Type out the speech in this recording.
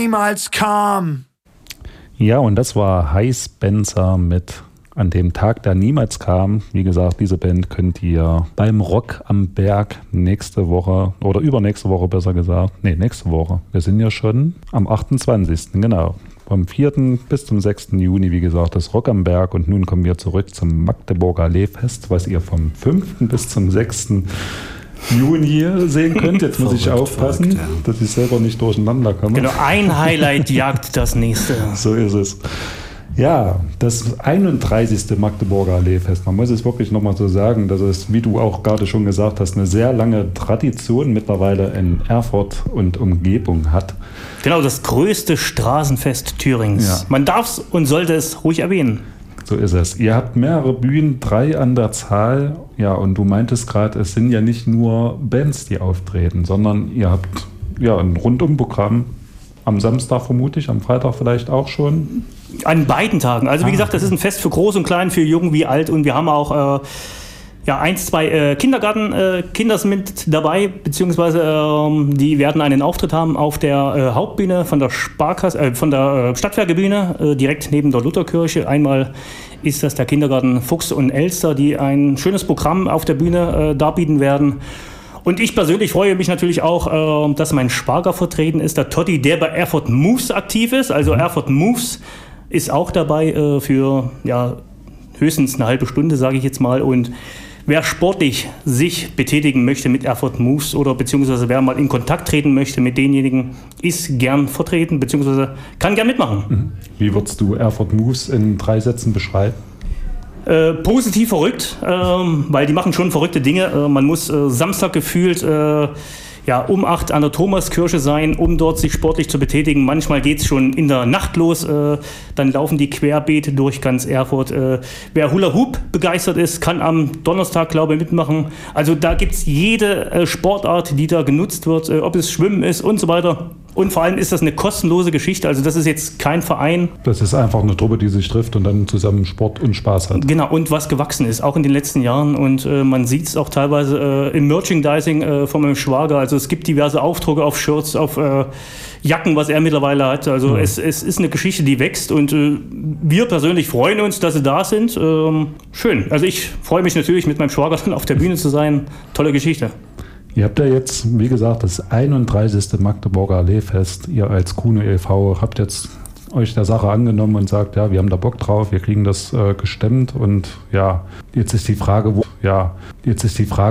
niemals kam. Ja, und das war Hi Spencer mit An dem Tag, der niemals kam. Wie gesagt, diese Band könnt ihr beim Rock am Berg nächste Woche oder übernächste Woche besser gesagt. Nee, nächste Woche. Wir sind ja schon am 28. Genau. Vom 4. bis zum 6. Juni, wie gesagt, das Rock am Berg. Und nun kommen wir zurück zum Magdeburger Allee-Fest, was ihr vom 5. bis zum 6. Juni sehen könnt. Jetzt muss ich aufpassen, dass ich selber nicht durcheinander komme. Genau, ein Highlight jagt das nächste. So ist es. Ja, das 31. Magdeburger Allee-Fest. Man muss es wirklich nochmal so sagen, dass es, wie du auch gerade schon gesagt hast, eine sehr lange Tradition mittlerweile in Erfurt und Umgebung hat. Genau, das größte Straßenfest Thürings. Ja. Man darf es und sollte es ruhig erwähnen. So ist es. Ihr habt mehrere Bühnen, 3 an der Zahl. Ja, und du meintest gerade, es sind ja nicht nur Bands, die auftreten, sondern ihr habt ja ein Rundumprogramm. Am Samstag vermute ich, am Freitag vielleicht auch schon. An beiden Tagen. Also wie gesagt, das ist ein Fest für Groß und Klein, für Jung wie Alt. Und wir haben auch 1, 2 Kinder sind mit dabei, beziehungsweise die werden einen Auftritt haben auf der Hauptbühne von der Stadtwerkebühne, direkt neben der Lutherkirche. Einmal ist das der Kindergarten Fuchs und Elster, die ein schönes Programm auf der Bühne darbieten werden. Und ich persönlich freue mich natürlich auch, dass mein Schwager vertreten ist, der Totti, der bei Erfurt Moves aktiv ist. Also Erfurt Moves ist auch dabei für höchstens eine halbe Stunde, sage ich jetzt mal. Und wer sportlich sich betätigen möchte mit Erfurt Moves oder beziehungsweise wer mal in Kontakt treten möchte mit denjenigen, ist gern vertreten, beziehungsweise kann gern mitmachen. Wie würdest du Erfurt Moves in 3 Sätzen beschreiben? Positiv verrückt, weil die machen schon verrückte Dinge. Man muss Samstag gefühlt um 8 an der Thomaskirche sein, um dort sich sportlich zu betätigen. Manchmal geht es schon in der Nacht los, dann laufen die querbeet durch ganz Erfurt. Wer Hula Hoop begeistert ist, kann am Donnerstag, glaube ich, mitmachen. Also da gibt es jede Sportart, die da genutzt wird, ob es Schwimmen ist und so weiter. Und vor allem ist das eine kostenlose Geschichte, also das ist jetzt kein Verein. Das ist einfach eine Truppe, die sich trifft und dann zusammen Sport und Spaß hat. Genau, und was gewachsen ist, auch in den letzten Jahren. Und man sieht es auch teilweise im Merchandising von meinem Schwager. Also es gibt diverse Aufdrucke auf Shirts, auf Jacken, was er mittlerweile hat. Also es ist eine Geschichte, die wächst und wir persönlich freuen uns, dass sie da sind. Schön. Also ich freue mich natürlich, mit meinem Schwager dann auf der Bühne zu sein. Tolle Geschichte. Ihr habt ja jetzt, wie gesagt, das 31. Magdeburger Allee-Fest. Ihr als Kuno e.V. habt jetzt euch der Sache angenommen und sagt, ja, wir haben da Bock drauf, wir kriegen das gestemmt. Und ja, jetzt ist die Frage,